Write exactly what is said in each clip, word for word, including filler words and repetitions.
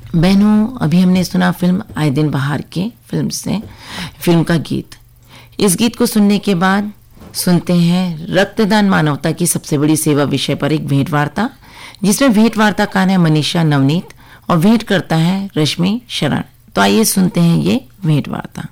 बहनों, अभी हमने सुना फिल्म आए दिन बहार के फिल्म से फिल्म का गीत। इस गीत को सुनने के बाद सुनते हैं रक्तदान मानवता की सबसे बड़ी सेवा विषय पर एक भेंट वार्ता, जिसमें भेंट वार्ताकार है मनीषा नवनीत और भेंट करता है रश्मि शरण। तो आइए सुनते हैं ये भेंट वार्ता।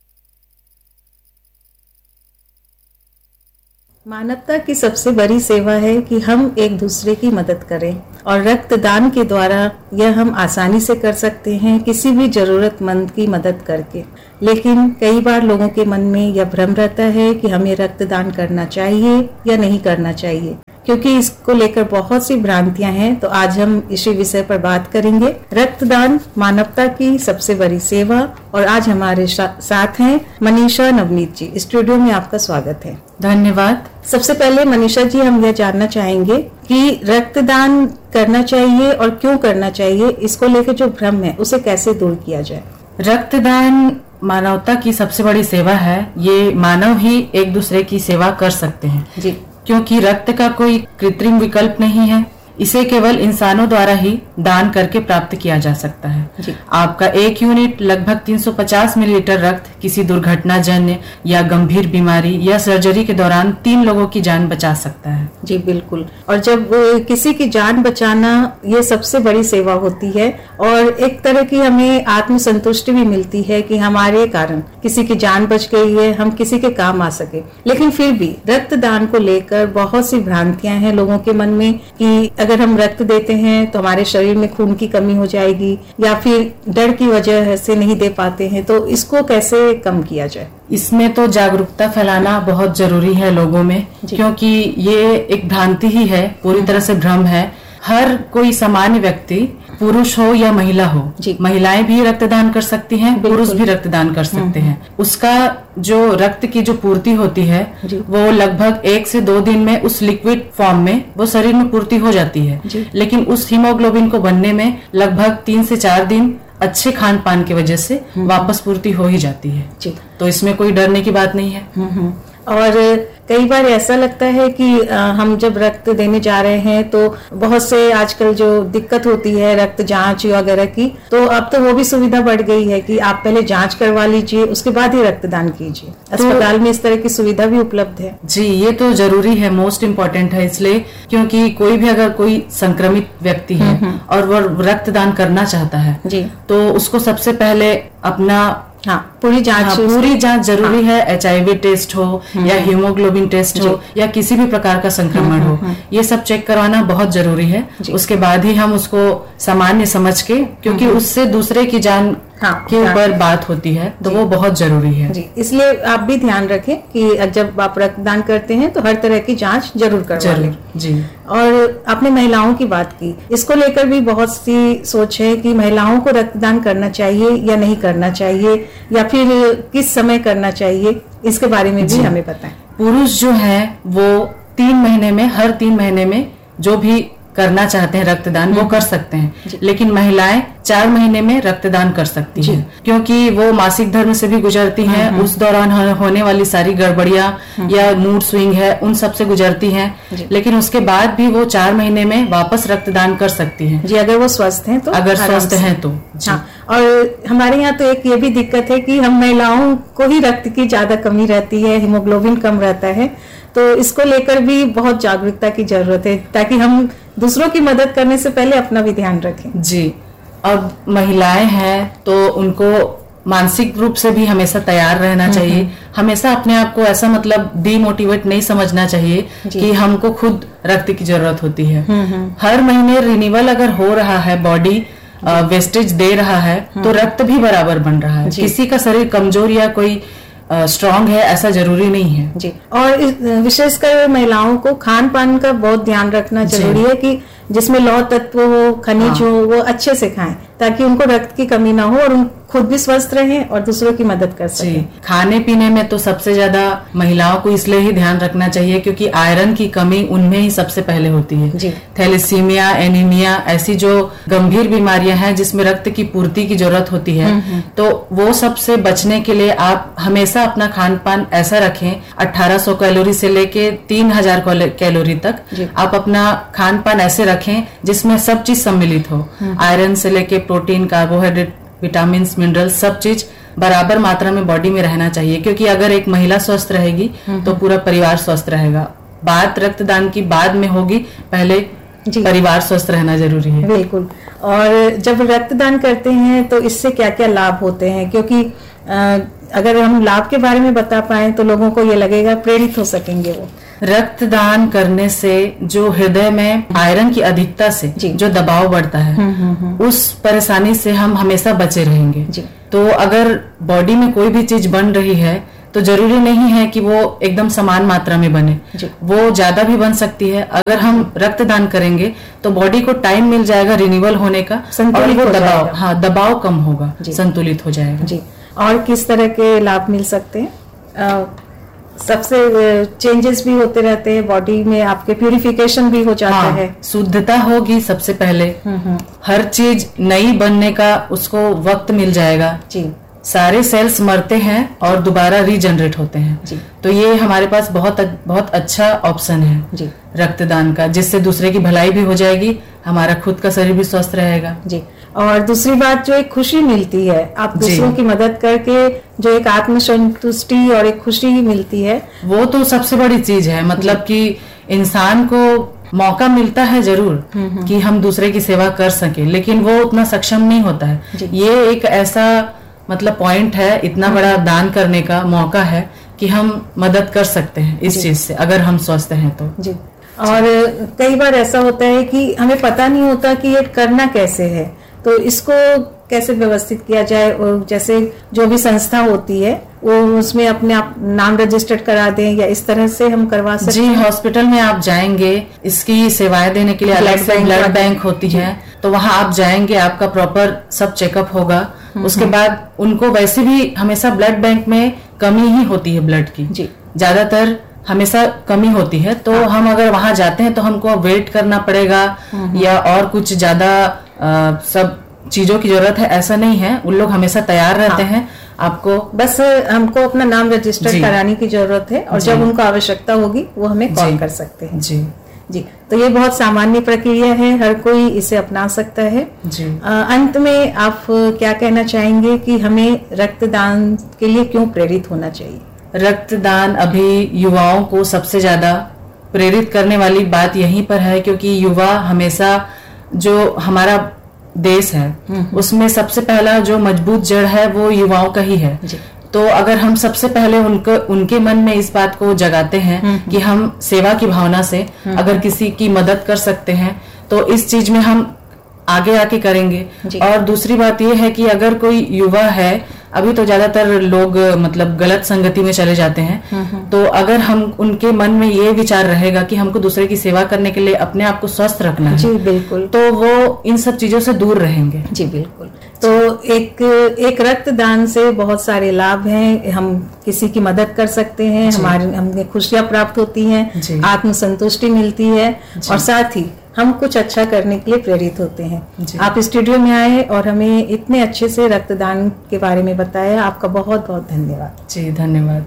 मानवता की सबसे बड़ी सेवा है कि हम एक दूसरे की मदद करें और रक्तदान के द्वारा यह हम आसानी से कर सकते हैं, किसी भी जरूरतमंद की मदद करके। लेकिन कई बार लोगों के मन में यह भ्रम रहता है कि हमें रक्तदान करना चाहिए या नहीं करना चाहिए, क्योंकि इसको लेकर बहुत सी भ्रांतियां हैं। तो आज हम इसी विषय पर बात करेंगे, रक्तदान मानवता की सबसे बड़ी सेवा। और आज हमारे साथ हैं मनीषा नवनीत जी। स्टूडियो में आपका स्वागत है। धन्यवाद। सबसे पहले मनीषा जी, हम यह जानना चाहेंगे कि रक्तदान करना चाहिए और क्यों करना चाहिए, इसको लेकर जो भ्रम है उसे कैसे दूर किया जाए। रक्तदान मानवता की सबसे बड़ी सेवा है। ये मानव ही एक दूसरे की सेवा कर सकते हैं जी, क्योंकि रक्त का कोई कृत्रिम विकल्प नहीं है। इसे केवल इंसानों द्वारा ही दान करके प्राप्त किया जा सकता है जी। आपका एक यूनिट लगभग तीन सौ पचास मिलीलीटर रक्त किसी दुर्घटना जन्य या गंभीर बीमारी या सर्जरी के दौरान तीन लोगों की जान बचा सकता है। जी बिल्कुल। और जब किसी की जान बचाना ये सबसे बड़ी सेवा होती है और एक तरह की हमें आत्मसंतुष्टि भी मिलती है कि हमारे कारण किसी की जान बच गई है, हम किसी के काम आ सके। लेकिन फिर भी रक्तदान को लेकर बहुत सी भ्रांतियां हैं लोगों के मन में कि अगर हम रक्त देते हैं तो हमारे शरीर में खून की कमी हो जाएगी, या फिर डर की वजह से नहीं दे पाते हैं। तो इसको कैसे कम किया जाए? इसमें तो जागरूकता फैलाना बहुत जरूरी है लोगों में, क्योंकि ये एक भ्रांति ही है, पूरी तरह से भ्रम है। हर कोई सामान्य व्यक्ति, पुरुष हो या महिला हो, महिलाएं भी रक्तदान कर सकती हैं, पुरुष भी रक्तदान कर सकते हैं। उसका जो रक्त की जो पूर्ति होती है वो लगभग एक से दो दिन में उस लिक्विड फॉर्म में वो शरीर में पूर्ति हो जाती है। लेकिन उस हीमोग्लोबिन को बनने में लगभग तीन से चार दिन अच्छे खान पान की वजह से वापस पूर्ति हो ही जाती है जी। तो इसमें कोई डरने की बात नहीं है। और कई बार ऐसा लगता है कि हम जब रक्त देने जा रहे हैं तो बहुत से आजकल जो दिक्कत होती है रक्त जांच वगैरह की, तो अब तो वो भी सुविधा बढ़ गई है कि आप पहले जांच करवा लीजिए, उसके बाद ही रक्तदान कीजिए। अस्पताल में इस तरह की सुविधा भी उपलब्ध है। जी, ये तो जरूरी है, मोस्ट इम्पोर्टेंट है इसलिए, क्योंकि कोई भी अगर कोई संक्रमित व्यक्ति है और वो रक्तदान करना चाहता है जी, तो उसको सबसे पहले अपना हाँ, पूरी जांच हाँ, पूरी जांच जरूरी हाँ, है। एच आई वी टेस्ट हो या हीमोग्लोबिन टेस्ट हो या किसी भी प्रकार का संक्रमण हो, ये सब चेक करवाना बहुत जरूरी है। उसके बाद ही हम उसको सामान्य समझ के, क्योंकि उससे दूसरे की जान हाँ, के ऊपर बात होती है, तो वो बहुत जरूरी है जी। इसलिए आप भी ध्यान रखें कि जब आप रक्तदान करते हैं तो हर तरह की जांच जरूर करवा लें जी। और आपने महिलाओं की बात की, इसको लेकर भी बहुत सी सोच है कि महिलाओं को रक्तदान करना चाहिए या नहीं करना चाहिए, या फिर किस समय करना चाहिए, इसके बारे में भी हमें बताएं। पुरुष जो है वो तीन महीने में, हर तीन महीने में जो भी करना चाहते हैं रक्तदान वो कर सकते हैं, लेकिन महिलाएं चार महीने में रक्तदान कर सकती हैं, क्योंकि वो मासिक धर्म से भी गुजरती हैं, उस दौरान होने वाली सारी गड़बड़ियां या मूड स्विंग है उन सब से गुजरती हैं, लेकिन उसके बाद भी वो चार महीने में वापस रक्तदान कर सकती हैं जी, अगर वो स्वस्थ हैं तो। अगर स्वस्थ हैं तो हाँ। और हमारे यहाँ तो एक ये भी दिक्कत है कि हम महिलाओं को ही रक्त की ज्यादा कमी रहती है, हीमोग्लोबिन कम रहता है, तो इसको लेकर भी बहुत जागरूकता की जरूरत है, ताकि हम दूसरों की मदद करने से पहले अपना भी ध्यान रखें जी। अब महिलाएं हैं तो उनको मानसिक रूप से भी हमेशा तैयार रहना चाहिए, हमेशा अपने आप को ऐसा मतलब डीमोटिवेट नहीं समझना चाहिए कि हमको खुद रक्त की जरूरत होती है। हर महीने रिन्यूअल अगर हो रहा है, बॉडी वेस्टेज दे रहा है, तो रक्त भी बराबर बन रहा है। किसी का शरीर कमजोर या कोई स्ट्रांग uh, है ऐसा जरूरी नहीं है जी। और विशेषकर महिलाओं को खान पान का बहुत ध्यान रखना जरूरी है कि जिसमें लौह तत्व हो, खनिज हाँ। हो, वो अच्छे से खाएं, ताकि उनको रक्त की कमी ना हो और उन खुद भी स्वस्थ रहें और दूसरों की मदद कर सकें। खाने पीने में तो सबसे ज्यादा महिलाओं को इसलिए ही ध्यान रखना चाहिए क्योंकि आयरन की कमी उनमें ही सबसे पहले होती है जी। थैलेसीमिया, एनीमिया, ऐसी जो गंभीर बीमारियां हैं जिसमें रक्त की पूर्ति की जरूरत होती है, तो वो सबसे बचने के लिए आप हमेशा अपना खान पान ऐसा रखें, अठारह सौ कैलोरी से लेके तीन हजार कैलोरी तक आप अपना खान पान ऐसे रखें जिसमें सब चीज सम्मिलित हो, आयरन से लेके प्रोटीन, कार्बोहाइड्रेट, विटामिन, मिनरल, सब चीज बराबर मात्रा में बॉडी में रहना चाहिए, क्योंकि अगर एक महिला स्वस्थ रहेगी तो पूरा परिवार स्वस्थ रहेगा। बात रक्तदान की बाद में होगी, पहले परिवार स्वस्थ रहना जरूरी है। बिल्कुल। और जब रक्तदान करते हैं तो इससे क्या क्या लाभ होते हैं, क्योंकि आ, अगर हम लाभ के बारे में बता पाए तो लोगों को ये लगेगा, प्रेरित हो सकेंगे वो। रक्तदान करने से जो हृदय में आयरन की अधिकता से जो दबाव बढ़ता है, हुँ, हुँ, हुँ. उस परेशानी से हम हमेशा बचे रहेंगे। तो अगर बॉडी में कोई भी चीज बन रही है तो जरूरी नहीं है कि वो एकदम समान मात्रा में बने, वो ज्यादा भी बन सकती है। अगर हम रक्तदान करेंगे तो बॉडी को टाइम मिल जाएगा रिन्यूअल होने का, और वो दबाव हाँ दबाव कम होगा, संतुलित हो जाएगा। जी। और किस तरह के लाभ मिल सकते हैं? आ, सबसे चेंजेस भी होते रहते हैं बॉडी में, आपके प्यूरिफिकेशन भी हो जाता हाँ, है, शुद्धता होगी सबसे पहले, हर चीज नई बनने का उसको वक्त मिल जाएगा। जी। सारे सेल्स मरते हैं और दोबारा रीजनरेट होते हैं। जी। तो ये हमारे पास बहुत बहुत अच्छा ऑप्शन है जी रक्तदान का, जिससे दूसरे की भलाई भी हो जाएगी, हमारा खुद का शरीर भी स्वस्थ रहेगा। जी। और दूसरी बात, जो एक खुशी मिलती है आप दूसरों की मदद करके, जो एक आत्मसंतुष्टि और एक खुशी मिलती है, वो तो सबसे बड़ी चीज है। मतलब कि इंसान को मौका मिलता है जरूर कि हम दूसरे की सेवा कर सके, लेकिन वो उतना सक्षम नहीं होता है। ये एक ऐसा मतलब पॉइंट है, इतना बड़ा दान करने का मौका है कि हम मदद कर सकते हैं इस चीज से, अगर हम स्वस्थ हैं तो। जी। और कई बार ऐसा होता है कि हमें पता नहीं होता कि ये करना कैसे है, तो इसको कैसे व्यवस्थित किया जाए। और जैसे जो भी संस्था होती है वो उसमें अपने आप नाम रजिस्टर्ड करा दें, या इस तरह से हम करवा सकते जी, हैं? हॉस्पिटल में आप जाएंगे, इसकी सेवाएं देने के लिए अलग से ब्लड बैंक होती है, तो वहां आप जाएंगे, आपका प्रॉपर सब चेकअप होगा। उसके बाद उनको वैसे भी हमेशा ब्लड बैंक में कमी ही होती है ब्लड की, जी ज्यादातर हमेशा कमी होती है। तो हाँ। हम अगर वहां जाते हैं तो हमको वेट करना पड़ेगा या और कुछ ज्यादा सब चीजों की जरूरत है, ऐसा नहीं है। उन लोग हमेशा तैयार रहते हाँ। हैं। आपको बस हमको अपना नाम रजिस्टर कराने की जरूरत है, और जब उनको आवश्यकता होगी वो हमें कॉल कर सकते हैं। जी जी। तो ये बहुत सामान्य प्रक्रिया है, हर कोई इसे अपना सकता है। जी। आ, अंत में आप क्या कहना चाहेंगे कि हमें रक्तदान के लिए क्यों प्रेरित होना चाहिए? रक्तदान अभी युवाओं को सबसे ज्यादा प्रेरित करने वाली बात यहीं पर है, क्योंकि युवा हमेशा, जो हमारा देश है उसमें सबसे पहला जो मजबूत जड़ है वो युवाओं का ही है। तो अगर हम सबसे पहले उनको उनके मन में इस बात को जगाते हैं कि हम सेवा की भावना से अगर किसी की मदद कर सकते हैं, तो इस चीज में हम आगे आके करेंगे। और दूसरी बात यह है कि अगर कोई युवा है, अभी तो ज्यादातर लोग मतलब गलत संगति में चले जाते हैं, तो अगर हम उनके मन में ये विचार रहेगा कि हमको दूसरे की सेवा करने के लिए अपने आप को स्वस्थ रखना है, जी बिल्कुल, तो वो इन सब चीजों से दूर रहेंगे। जी बिल्कुल। तो एक एक रक्तदान से बहुत सारे लाभ हैं, हम किसी की मदद कर सकते हैं, हमारे हमें खुशियां प्राप्त होती हैं, आत्मसंतुष्टि मिलती है, और साथ ही हम कुछ अच्छा करने के लिए प्रेरित होते हैं। आप स्टूडियो में आए और हमें इतने अच्छे से रक्तदान के बारे में बताया, आपका बहुत बहुत धन्यवाद। जी धन्यवाद।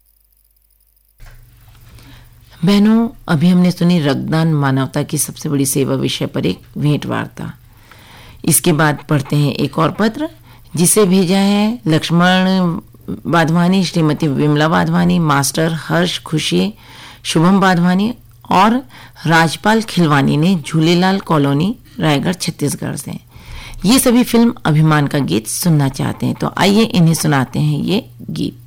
बहनों, अभी हमने सुनी रक्तदान मानवता की सबसे बड़ी सेवा विषय पर एक भेंट वार्ता। इसके बाद पढ़ते हैं एक और पत्र, जिसे भेजा है लक्ष्मण वाधवानी, श्रीमती विमला वाधवानी, मास्टर हर्ष खुशी, शुभम वाधवानी और राजपाल खिलवानी ने झूलेलाल कॉलोनी, रायगढ़, छत्तीसगढ़ से। ये सभी फिल्म अभिमान का गीत सुनना चाहते हैं, तो आइए इन्हें सुनाते हैं ये गीत।